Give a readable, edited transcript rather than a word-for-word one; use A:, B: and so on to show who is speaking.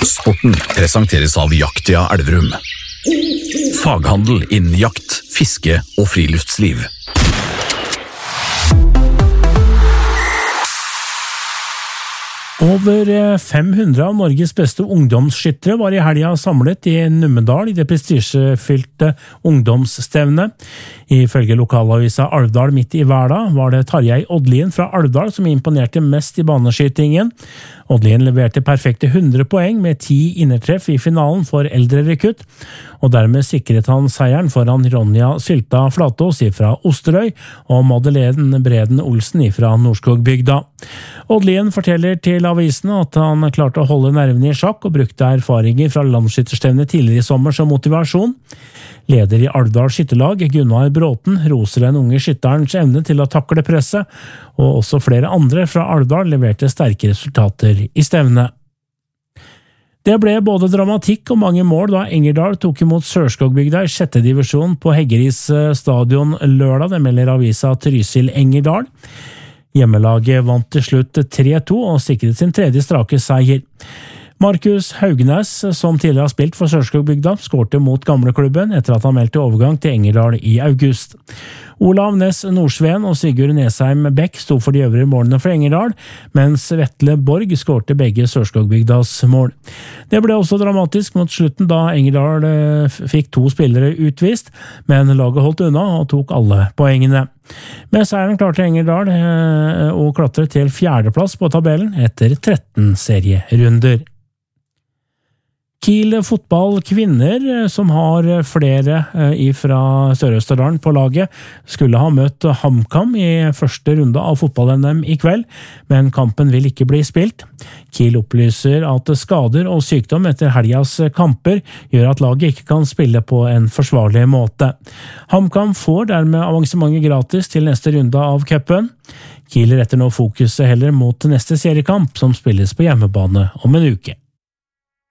A: Sporten presenteres av Jaktia Elverum. Faghandel innen jakt, fiske og friluftsliv.
B: Over 500 av Norges beste ungdomsskyttere var i helga samlet i Numedal i det prestisjefylte ungdomsstevnet. Ifølge lokalavisa Alvdal midt i Verda var det Tarjei Odlien fra Alvdal som imponerte mest i baneskytingen. Odlien leverte perfekte 100 poeng med 10 innertreff i finalen for eldre rekrutt, og dermed sikret han seieren foran Ronja Sylta Flatås fra Osterøy og Madeleine Breden Olsen fra Nordskogbygda. Odlien forteller til avisene at han klarte å holde nervene i sjakk og brukte erfaringer fra landsskytterstevnet tidligere i sommer som motivasjon. Leder i Alvdal skytterlag, Gunnar Bråten, roser den unge skytterens evne til å takle presset, og også flere andre fra Alvdal leverte sterke resultater i stevnet. Det ble både dramatikk og mange mål da Engerdal tok imot Sørskogbygda i 6. divisjon på Heggeris stadion lørdag, det melder avisa Trysil Engerdal. Hjemmelaget vant til slutt 3-2 og sikret sin tredje strake seier. Markus Haugnes, som tidligere har spilt for Sørskogbygda, skårte mot gamleklubben etter at han meldte overgang til Engerdal i august. Olav Næss Nordsveen og Sigurd Nesheim Bæk sto for de øvrige målene for Engerdal, mens Vetle Borg skårte begge Sørskogbygdas mål. Det ble også dramatisk mot slutten da Engerdal fikk 2 spillere utvist, men laget holdt unna og tok alle poengene. Med seieren klarte Engerdal å klatre til 4. plass på tabellen etter 13 serierunder. Kiel fotball kvinner, som har flere fra Sør-Østerdalen på laget, skulle ha møtt HamKam i første runde av fotball-NM i kveld, men kampen vil ikke bli spilt. Kiel opplyser at skader og sykdom etter helgas kamper gjør at laget ikke kan spille på en forsvarlig måte. HamKam får dermed avansementet gratis til neste runde av cupen. Kiel retter nå fokuset heller mot neste seriekamp, som spilles på hjemmebane om en uke.